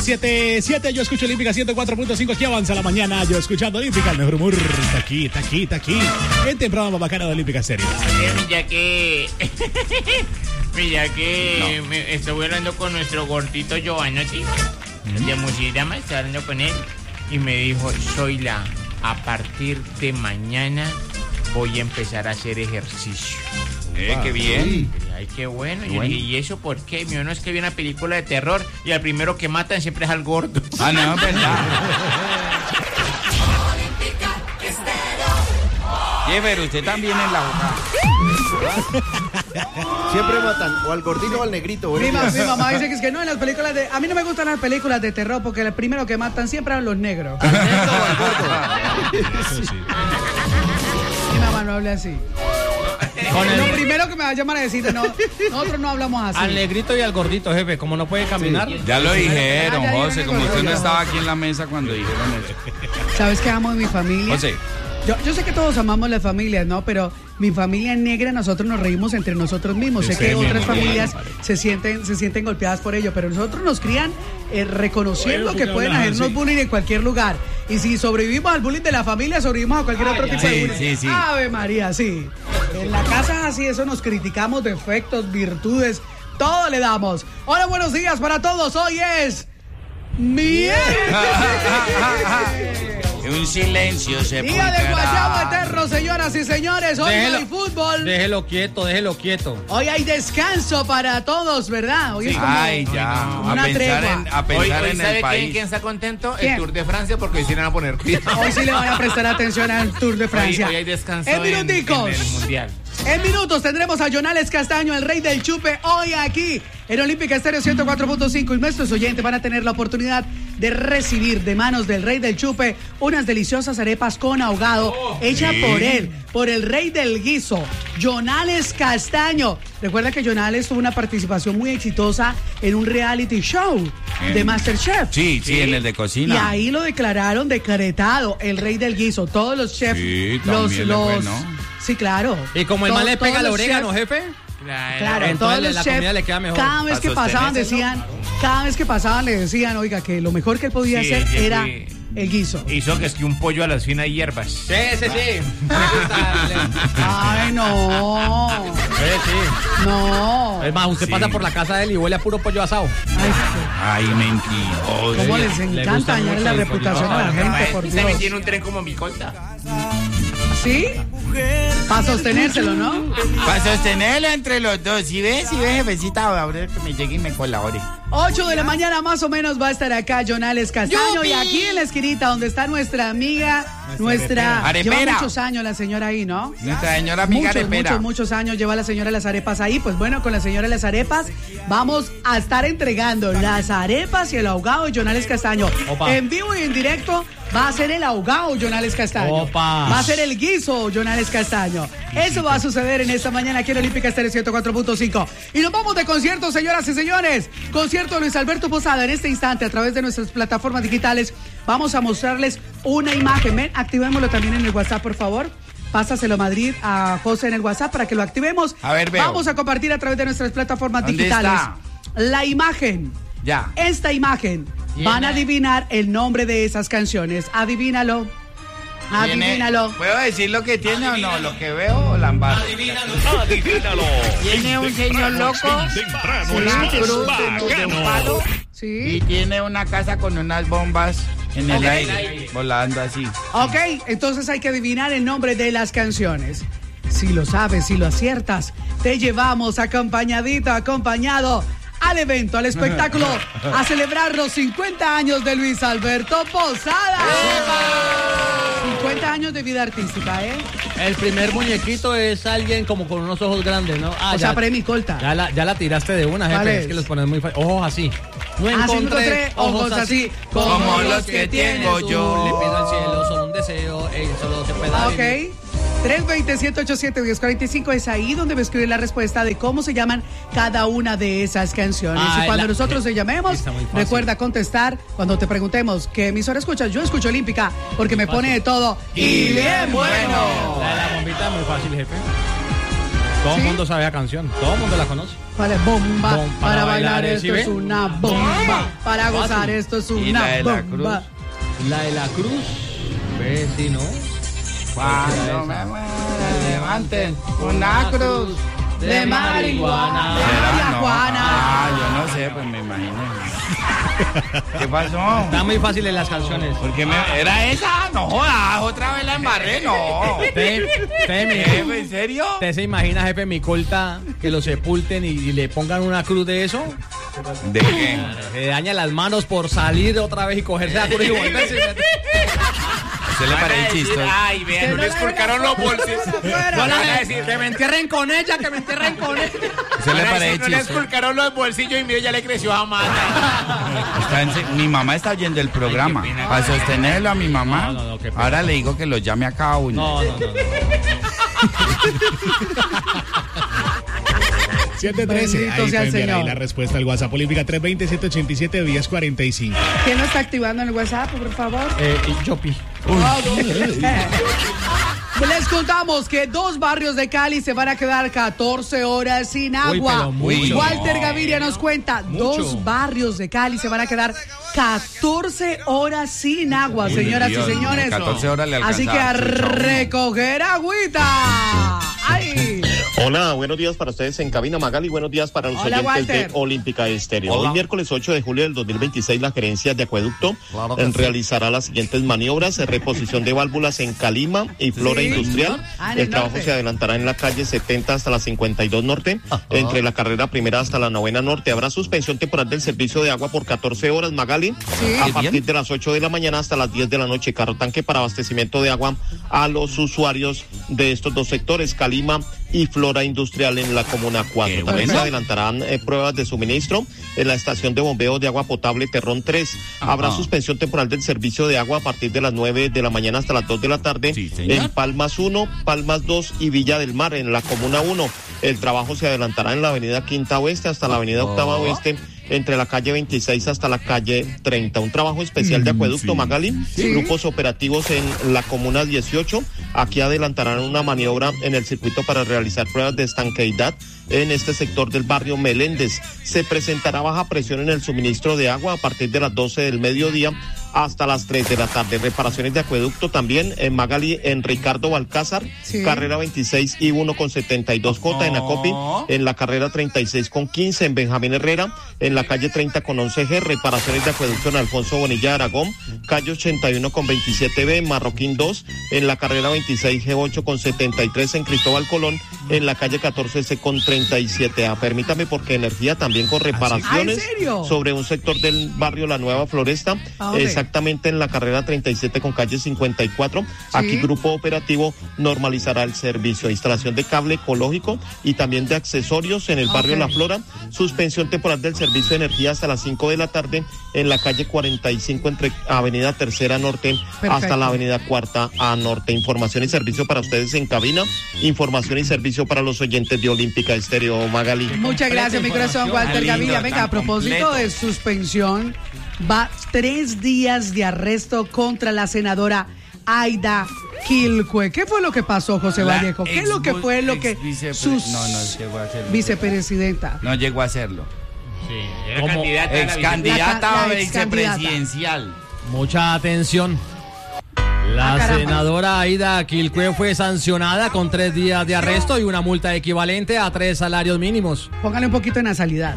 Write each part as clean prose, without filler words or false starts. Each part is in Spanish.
7, yo escucho Olímpica 104.5, aquí avanza la mañana, yo escuchando Olímpica, el mejor humor, está aquí, en temprano más bacana de Olímpica Series. Mira que estuve hablando con nuestro gordito Giovanotti, de Musidama, estaba hablando con él, y me dijo, Zoila, a partir de mañana voy a empezar a hacer ejercicio. Qué bien. Ay, qué bueno. Yo dije, ¿y eso por qué? Mi no es que vi una película de terror y al primero que matan siempre es al gordo. Ah, no, verdad. Pero usted también en la jugada. Siempre matan o al gordito o al negrito. Mi mamá dice que es que no, en las películas de... A mí no me gustan las películas de terror porque el primero que matan siempre son los negros. ¿Al negro o al gordo? Sí. Mi mamá no habla así. Lo primero que me va a llamar a decir, no, nosotros no hablamos así. Al negrito y al gordito, jefe, como no puede caminar. Sí. Ya lo dijeron, Ya José, como usted no ya. estaba aquí en la mesa cuando dijeron eso. ¿Sabes qué amo de mi familia? José. Yo sé que todos amamos las familias, ¿no? Pero mi familia negra, nosotros nos reímos entre nosotros mismos. Sé que otras familias se sienten golpeadas por ello, pero nosotros nos crían reconociendo que pueden hacernos bullying en cualquier lugar. Y si sobrevivimos al bullying de la familia, sobrevivimos a cualquier otro tipo de bullying. Sí. Ave María, sí. En la casa es así, eso nos criticamos, defectos, virtudes, todo le damos. Hola, buenos días para todos. Hoy es miércoles. Un silencio se Día de Guayabo Eterno, señoras y señores. Hoy no hay fútbol. Déjelo quieto. Hoy hay descanso para todos, ¿verdad? Hoy es como una tregua. A pensar Hoy en ¿sabe el país. quién está contento? ¿Quién? El Tour de Francia, porque hoy sí le van a poner cuidado. Hoy sí le van a prestar atención al Tour de Francia. Hoy hay descanso en minuticos. en el Mundial. En minutos tendremos a Jonales Castaño, el rey del chupe, hoy aquí en Olímpica Estéreo 104.5. Y nuestros oyentes van a tener la oportunidad de recibir de manos del rey del chupe unas deliciosas arepas con ahogado hechas por él, por el rey del guiso, Jonales Castaño. Recuerda que Jonales tuvo una participación muy exitosa en un reality show de MasterChef. Sí, en el de cocina. Y ahí lo declararon decretado el rey del guiso. Todos los chefs, Sí, también le fue, ¿no? Sí, claro. Y como el mal le pega el orégano, jefe. Claro, entonces todos los la chefs, comida le queda mejor. cada vez que pasaban le decían, oiga, que lo mejor que él podía hacer era el guiso. Hizo que es que un pollo a las finas hierbas. Sí. Ay, no. Sí. No. Es más, usted pasa por la casa de él y huele a puro pollo asado. Ay, mentiroso. Cómo les encanta dañar la reputación a la gente, por Y también Dios. tiene un tren como mi colta. ¿Sí? Para sostenérselo, ¿no? Para sostenerlo entre los dos. Si ves, jefecita, ahora que me llegue y me colabore. 8 de la mañana más o menos va a estar acá Jonales Castaño. Y aquí en la esquinita donde está nuestra amiga, nuestra arepera. Lleva muchos años la señora ahí, ¿no? Nuestra señora amiga arepera. Muchos años lleva la señora las arepas ahí. Pues bueno, con la señora las arepas vamos a estar entregando las arepas y el ahogado de Jonales Castaño. Opa. En vivo y en directo va a ser el ahogado Jonales Castaño. Opa. Va a ser el guiso Jonales Castaño. Eso va a suceder en esta mañana aquí en Olímpica Estéreo 104.5. Y nos vamos de concierto, señoras y señores. Concierto de Luis Alberto Posada. En este instante, a través de nuestras plataformas digitales, vamos a mostrarles una imagen. Ven, activémoslo también en el WhatsApp, por favor. Pásaselo Madrid a José en el WhatsApp para que lo activemos. A ver, veo. Vamos a compartir a través de nuestras plataformas ¿Dónde digitales. está? La imagen. Ya. Esta imagen. Van a adivinar el nombre de esas canciones. Adivínalo. Adivínalo. ¿Puedo decir lo que tiene o no? Lo que veo o lambar. Adivínalo. Tiene un señor loco, una cruz de un palo Sí. y tiene una casa con unas bombas en el aire, volando así. Ok, entonces hay que adivinar el nombre de las canciones. Si lo sabes, si lo aciertas, te llevamos acompañado al evento, al espectáculo, a celebrar los 50 años de Luis Alberto Posada. 50 años de vida artística, ¿eh? El primer muñequito es alguien como con unos ojos grandes, ¿no? O sea, premio colta. Ya la tiraste de una, jefe. ¿Cuál Es es? que los pones muy fácil. Ojos así. No encontré ojos así como los que tengo yo. Le pido al cielo solo un deseo, él solo se puede dar. Ok. 320-787-1045 es ahí donde me escribe la respuesta de cómo se llaman cada una de esas canciones. Y cuando nosotros te llamemos, recuerda contestar cuando te preguntemos qué emisora escuchas. Yo escucho Olímpica porque me pone de todo y bien bueno. La bombita es muy fácil, jefe. Todo el ¿Sí? mundo sabe la canción, todo el mundo la conoce. ¿Cuál es? Bomba. Bom, Para bailar ¿sí esto ve? es una bomba. Para gozar esto es ¿Y la una de la bomba. La de la cruz, ve, sí, ¿no? Cuando me levanten una cruz De marihuana. De ¿Será? María No. Juana. Yo no sé, pues me imagino. ¿Qué pasó? Están muy fáciles las canciones. ¿Por qué era esa? No jodas, otra vez la embarré, no. ¿En serio? ¿Usted se imagina, jefe, mi colta, que lo sepulten y le pongan una cruz de eso? ¿De qué? Se daña las manos por salir otra vez y cogerse la cruz y volverse. ¿Se le parece chistoso? Ay, vean, no les esculcaron los bolsillos. Van a decir que me entierren con ella, que me entierren con ella. ¿Se le parece No les chistoso? esculcaron los bolsillos y mire, ya le creció a mata. Mi mamá está oyendo el programa. Ay, qué pena. Para sostenerlo a mi mamá. No, qué pena. Ahora le digo que lo llame a cada uno. No. 713. Bendito Ahí sea el pueden enviar ahí Señor. la respuesta al WhatsApp Olímpica 320-787-1045. ¿Quién no está activando en el WhatsApp, por favor? Y Chopi. Les contamos que 2 barrios de Cali se van a quedar 14 horas sin agua. pero mucho. Walter Gaviria nos cuenta, Mucho. 2 barrios de Cali se van a quedar 14 horas sin agua, Uy, señoras Dios y mío, señores. 14 horas le Así que a alcanza. recoger agüita. ¡Ay! Hola, buenos días para ustedes en cabina, Magali, buenos días para los Hola, oyentes Walter. de Olímpica Estéreo. Hola. Hoy miércoles 8 de julio del 2026 la gerencia de acueducto Claro que sí. realizará las siguientes maniobras: reposición de válvulas en Calima y Flora Sí. Industrial. Ah, en el El trabajo norte. se adelantará en la calle 70 hasta la 52 Norte, entre la carrera primera hasta la 9ª Norte. Habrá suspensión temporal del servicio de agua por 14 horas, Magali, Sí. a Qué partir bien. de las 8 de la mañana hasta las 10 de la noche. Carro tanque para abastecimiento de agua a los usuarios de estos 2 sectores, Calima y Flora Industrial en la Comuna 4. Qué También bueno. se adelantarán pruebas de suministro en la estación de bombeo de agua potable Terrón 3. Habrá Ajá. suspensión temporal del servicio de agua a partir de las 9 de la mañana hasta las 2 de la tarde Sí, señor. en Palmas 1, Palmas 2 y Villa del Mar en la Comuna 1. El trabajo se adelantará en la avenida Quinta Oeste hasta la avenida Octava Oeste, entre la calle 26 hasta la calle 30. Un trabajo especial de acueducto, Magali. Grupos operativos en la Comuna 18. Aquí adelantarán una maniobra en el circuito para realizar pruebas de estanqueidad en este sector del barrio Meléndez. Se presentará baja presión en el suministro de agua a partir de las 12 del mediodía hasta las 3 de la tarde. Reparaciones de acueducto también en Magali, en Ricardo Balcázar, Sí. carrera 26 y 1 con 72 Cota, en Acopi, en la carrera 36 con 15, en Benjamín Herrera, en la calle 30 con 11G, reparaciones de acueducto en Alfonso Bonilla Aragón, calle 81 con 27B, en Marroquín 2, en la carrera 26 G8 con 73, en Cristóbal Colón, en la calle 14C con 37A. Permítame, porque Energía también con reparaciones ¿Ah, en serio? sobre un sector del barrio La Nueva Floresta, ¿A dónde? exactamente en la carrera 37 con calle 54. Aquí Grupo Operativo normalizará el servicio, instalación de cable ecológico y también de accesorios en el barrio Ok. La Flora. Suspensión temporal del servicio de energía hasta las 5 de la tarde en la calle 45 entre Avenida Tercera Norte hasta la Avenida Cuarta A Norte. Información y servicio para ustedes en cabina, información y servicio para los oyentes de Olímpica Estéreo, Magali. Muchas gracias, mi corazón, Walter Tan lindo, Gaviria. Venga, tan a propósito completo. de suspensión, va 3 días de arresto contra la senadora Aida Quilcue. ¿Qué fue lo que pasó, José La Vallejo? ¿Qué es lo que fue lo que sus No llegó a hacerlo. vicepresidenta? No llegó a hacerlo. Sí, era Como candidata a la La Excandidata ca- a la excandidata. vicepresidencial. Mucha atención. La caramba. senadora Aida Quilcue fue sancionada con 3 días de arresto y una multa equivalente a 3 salarios mínimos. Póngale un poquito de nasalidad.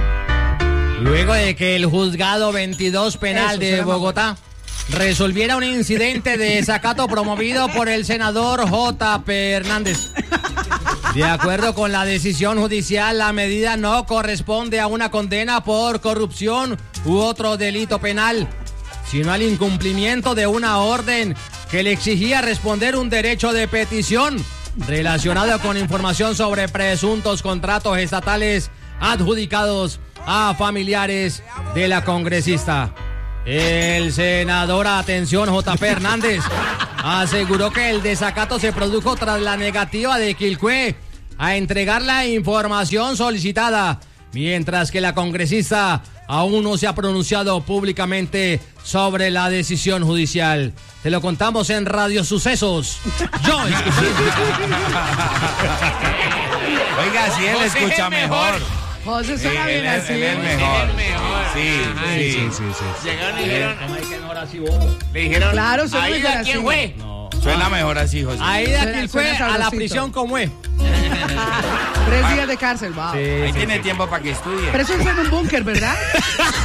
Luego de que el juzgado 22 penal Eso, de será más Bogotá resolviera un incidente de desacato promovido por el senador J.P. Hernández. De acuerdo con la decisión judicial, la medida no corresponde a una condena por corrupción u otro delito penal, sino al incumplimiento de una orden que le exigía responder un derecho de petición relacionado con información sobre presuntos contratos estatales adjudicados a familiares de la congresista. El senador, atención, J.P. Hernández, aseguró que el desacato se produjo tras la negativa de Quilcue a entregar la información solicitada, mientras que la congresista aún no se ha pronunciado públicamente sobre la decisión judicial. Te lo contamos en Radio Sucesos. Yo escuché. Oiga, sí, él José es escucha el mejor. José Sí, suena bien él es así. el mejor. Sí, Ajá, sí. Llegaron y dijeron, le dijeron, Claro, suena Aida, mejor ¿quién así. fue? Suena mejor así, José. Ahí de Suena- aquí fue suena a la sabrosito. prisión como es. 3 días de cárcel, wow. Ahí tiene tiempo para que estudie. Pero eso es en un búnker, ¿verdad?